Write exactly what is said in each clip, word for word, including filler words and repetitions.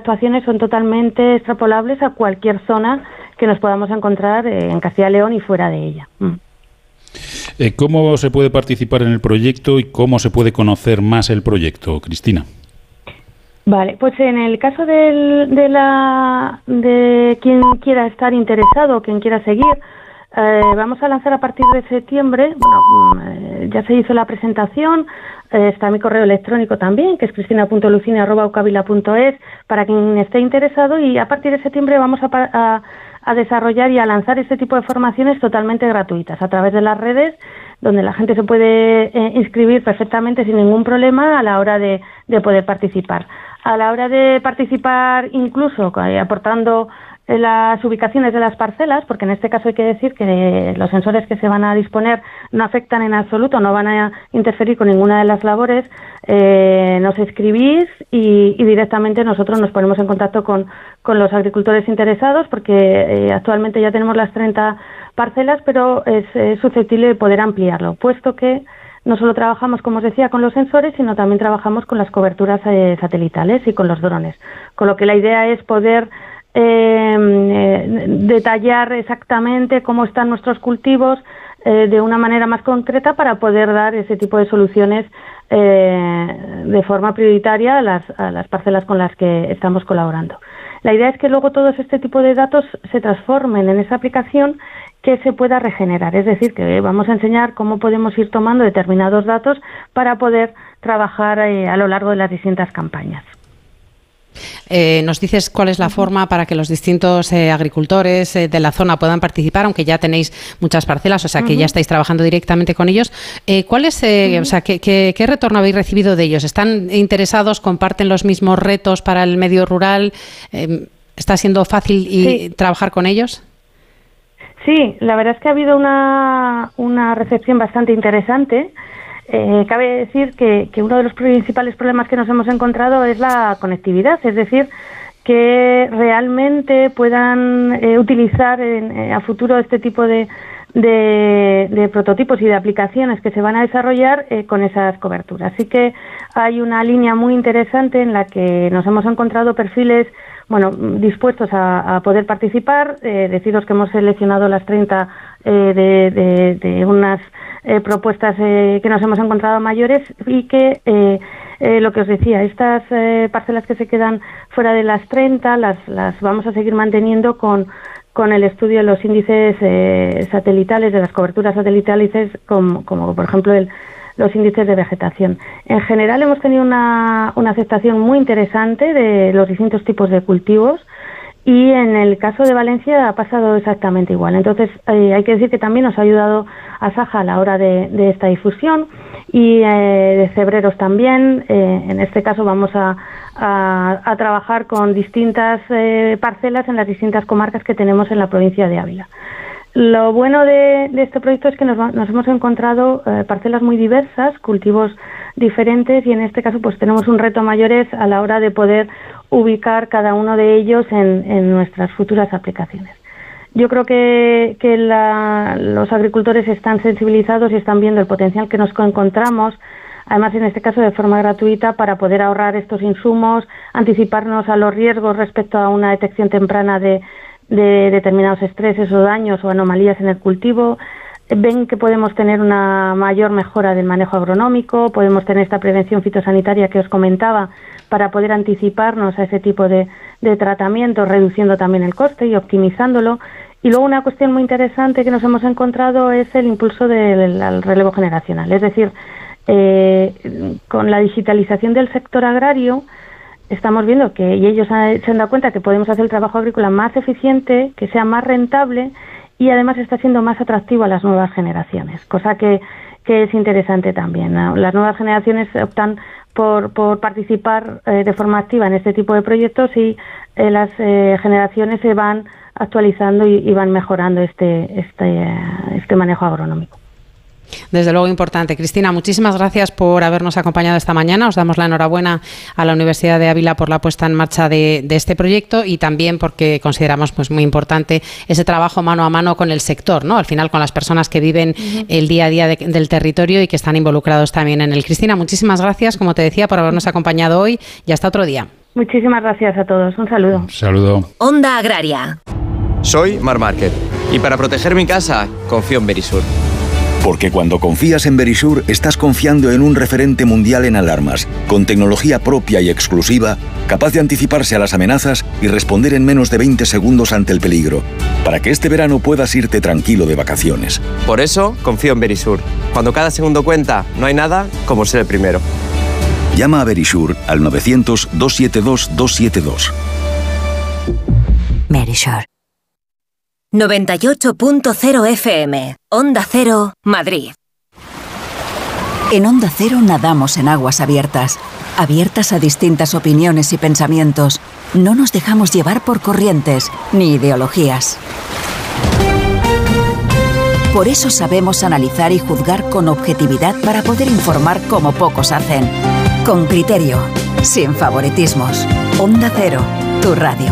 actuaciones son totalmente extrapolables a cualquier zona que nos podamos encontrar en Castilla y León y fuera de ella. Mm. Eh, ¿Cómo se puede participar en el proyecto y cómo se puede conocer más el proyecto, Cristina? Vale, pues en el caso del, de, la, de quien quiera estar interesado, quien quiera seguir, eh, vamos a lanzar a partir de septiembre, bueno, eh, ya se hizo la presentación, eh, está mi correo electrónico también, que es cristina punto lucini arroba ucavila punto es, para quien esté interesado, y a partir de septiembre vamos a, a, a desarrollar y a lanzar este tipo de formaciones totalmente gratuitas a través de las redes, donde la gente se puede eh, inscribir perfectamente sin ningún problema a la hora de, de poder participar. A la hora de participar, incluso eh, aportando eh, las ubicaciones de las parcelas, porque en este caso hay que decir que los sensores que se van a disponer no afectan en absoluto, no van a interferir con ninguna de las labores, eh, nos escribís y, y directamente nosotros nos ponemos en contacto con, con los agricultores interesados, porque eh, actualmente ya tenemos las treinta parcelas, pero es, es susceptible de poder ampliarlo, puesto que no solo trabajamos, como os decía, con los sensores, sino también trabajamos con las coberturas eh, satelitales y con los drones. Con lo que la idea es poder eh, eh, detallar exactamente cómo están nuestros cultivos eh, de una manera más concreta para poder dar ese tipo de soluciones eh, de forma prioritaria a las, a las parcelas con las que estamos colaborando. La idea es que luego todos este tipo de datos se transformen en esa aplicación que se pueda regenerar, es decir, que vamos a enseñar cómo podemos ir tomando determinados datos para poder trabajar eh, a lo largo de las distintas campañas. Eh, ¿Nos dices cuál es la forma para que los distintos eh, agricultores eh, de la zona puedan participar, aunque ya tenéis muchas parcelas, o sea que uh-huh. ya estáis trabajando directamente con ellos? Eh, ¿Cuál es, eh, uh-huh. o sea, qué, qué, qué retorno habéis recibido de ellos? ¿Están interesados? ¿Comparten los mismos retos para el medio rural? Eh, ¿Está siendo fácil y sí. trabajar con ellos? Sí, la verdad es que ha habido una, una recepción bastante interesante. Eh, cabe decir que, que uno de los principales problemas que nos hemos encontrado es la conectividad, es decir, que realmente puedan eh, utilizar en, eh, a futuro este tipo de, de, de prototipos y de aplicaciones que se van a desarrollar eh, con esas coberturas. Así que hay una línea muy interesante en la que nos hemos encontrado perfiles bueno, dispuestos a, a poder participar. Eh, deciros que hemos seleccionado las treinta eh, de, de, de unas eh, propuestas eh, que nos hemos encontrado mayores y que, eh, eh, lo que os decía, estas eh, parcelas que se quedan fuera de las treinta las, las vamos a seguir manteniendo con, con el estudio de los índices eh, satelitales, de las coberturas satelitales, como, como por ejemplo el los índices de vegetación. En general hemos tenido una, una aceptación muy interesante de los distintos tipos de cultivos y en el caso de Valencia ha pasado exactamente igual. Entonces eh, hay que decir que también nos ha ayudado Asaja a la hora de, de esta difusión y eh, de cebreros también. Eh, en este caso vamos a, a, a trabajar con distintas eh, parcelas en las distintas comarcas que tenemos en la provincia de Ávila. Lo bueno de, de este proyecto es que nos, nos hemos encontrado eh, parcelas muy diversas, cultivos diferentes y en este caso pues tenemos un reto mayores a la hora de poder ubicar cada uno de ellos en, en nuestras futuras aplicaciones. Yo creo que, que la, los agricultores están sensibilizados y están viendo el potencial que nos encontramos, además en este caso de forma gratuita, para poder ahorrar estos insumos, anticiparnos a los riesgos respecto a una detección temprana de de determinados estreses o daños o anomalías en el cultivo. Ven que podemos tener una mayor mejora del manejo agronómico, podemos tener esta prevención fitosanitaria que os comentaba para poder anticiparnos a ese tipo de, de tratamientos, reduciendo también el coste y optimizándolo. Y luego una cuestión muy interesante que nos hemos encontrado es el impulso del, del relevo generacional. Es decir, eh, con la digitalización del sector agrario, estamos viendo que y ellos se han dado cuenta que podemos hacer el trabajo agrícola más eficiente, que sea más rentable y además está siendo más atractivo a las nuevas generaciones, cosa que, que es interesante también, ¿no? Las nuevas generaciones optan por, por participar eh, de forma activa en este tipo de proyectos y eh, las eh, generaciones se van actualizando y, y van mejorando este, este, este manejo agronómico. Desde luego importante. Cristina, muchísimas gracias por habernos acompañado esta mañana. Os damos la enhorabuena a la Universidad de Ávila por la puesta en marcha de, de este proyecto y también porque consideramos pues muy importante ese trabajo mano a mano con el sector, ¿no? Al final con las personas que viven uh-huh. el día a día de, del territorio y que están involucrados también en él. Cristina, muchísimas gracias, como te decía, por habernos acompañado hoy y hasta otro día. Muchísimas gracias a todos. Un saludo. Un saludo. Onda Agraria. Soy Mar Márquez y para proteger mi casa confío en Verisur. Porque cuando confías en Verisur, estás confiando en un referente mundial en alarmas, con tecnología propia y exclusiva, capaz de anticiparse a las amenazas y responder en menos de veinte segundos ante el peligro, para que este verano puedas irte tranquilo de vacaciones. Por eso confío en Verisur. Cuando cada segundo cuenta, no hay nada como ser el primero. Llama a Verisur al novecientos, doscientos setenta y dos, doscientos setenta y dos. Verisur. noventa y ocho punto cero F M, Onda Cero, Madrid. En Onda Cero nadamos en aguas abiertas, abiertas a distintas opiniones y pensamientos. No nos dejamos llevar por corrientes ni ideologías. Por eso sabemos analizar y juzgar con objetividad para poder informar como pocos hacen. Con criterio, sin favoritismos. Onda Cero, tu radio.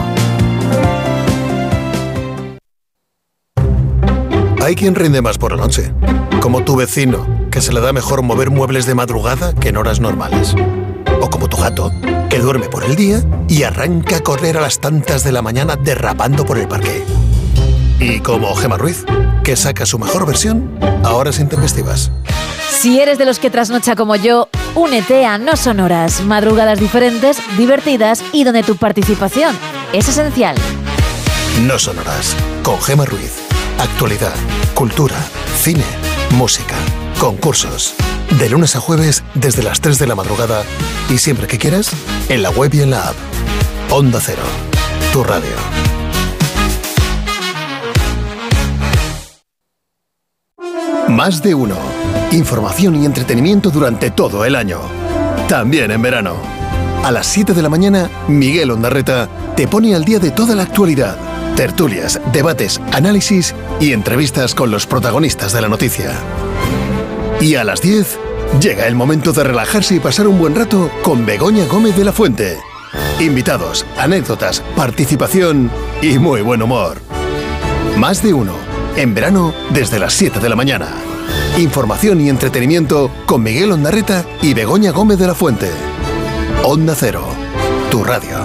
Hay quien rinde más por la noche, como tu vecino, que se le da mejor mover muebles de madrugada que en horas normales. O como tu gato, que duerme por el día y arranca a correr a las tantas de la mañana derrapando por el parque. Y como Gemma Ruiz, que saca su mejor versión a horas intempestivas. Si eres de los que trasnocha como yo, únete a No Son Horas, madrugadas diferentes, divertidas y donde tu participación es esencial. No Son Horas, con Gemma Ruiz. Actualidad, cultura, cine, música, concursos. De lunes a jueves desde las tres de la madrugada y siempre que quieras, en la web y en la app. Onda Cero, tu radio. Más de uno. Información y entretenimiento durante todo el año. También en verano. A las siete de la mañana, Miguel Ondarreta te pone al día de toda la actualidad. Tertulias, debates, análisis y entrevistas con los protagonistas de la noticia. Y a las diez, llega el momento de relajarse y pasar un buen rato con Begoña Gómez de la Fuente. Invitados, anécdotas, participación y muy buen humor. Más de uno. En verano, desde las siete de la mañana. Información y entretenimiento con Miguel Ondarreta y Begoña Gómez de la Fuente. Onda Cero, tu radio.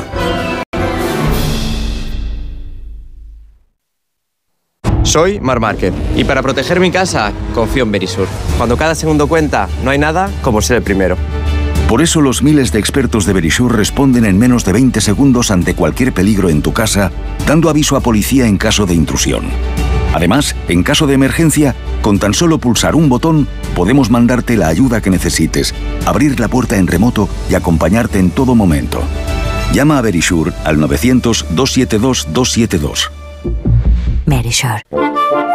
Soy Mar Márquez y para proteger mi casa confío en Verisur. Cuando cada segundo cuenta, no hay nada como ser el primero. Por eso los miles de expertos de Verisur responden en menos de veinte segundos ante cualquier peligro en tu casa, dando aviso a policía en caso de intrusión. Además, en caso de emergencia, con tan solo pulsar un botón, podemos mandarte la ayuda que necesites, abrir la puerta en remoto y acompañarte en todo momento. Llama a Verisur al novecientos, doscientos setenta y dos, doscientos setenta y dos. Verisur.